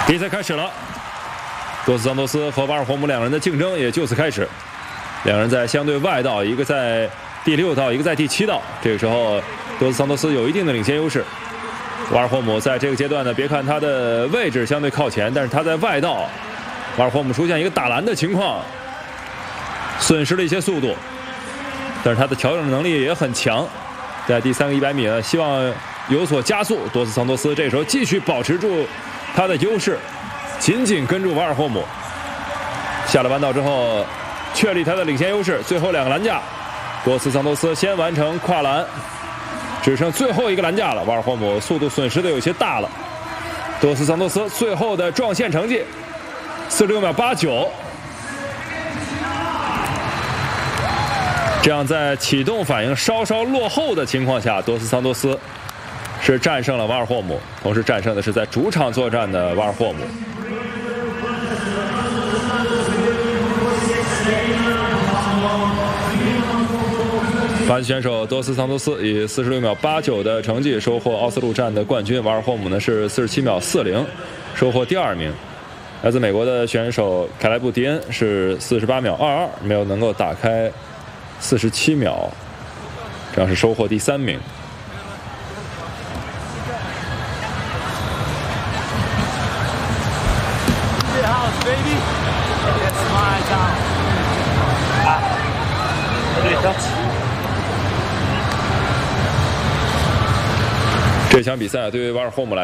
比赛开始了，多斯桑托斯和瓦尔霍姆两人的竞争也就此开始。两人在相对外道，一个在第6道，一个在第7道。这个时候，多斯桑托斯有一定的领先优势。瓦尔霍姆在这个阶段呢，别看他的位置相对靠前，但是他在外道，瓦尔霍姆出现一个打篮的情况，损失了一些速度，但是他的调整能力也很强。在第3个100米呢，希望有所加速。多斯桑托斯这时候继续保持住他的优势，紧紧跟住瓦尔霍姆。下了弯道之后，确立他的领先优势。最后2个篮架，多斯桑托斯先完成跨栏，只剩最后1个篮架了。瓦尔霍姆速度损失的有些大了。多斯桑托斯最后的撞线成绩46秒89。这样在启动反应稍稍落后的情况下，多斯桑托斯是战胜了瓦尔霍姆，同时战胜的是在主场作战的瓦尔霍姆。巴西选手多斯桑托斯以46秒89的成绩收获奥斯陆站的冠军，瓦尔霍姆呢是47秒40，收获第2名。来自美国的选手凯莱布·迪恩是48秒22，没有能够打开47秒，这样是收获第3名。这场比赛对于瓦尔霍姆来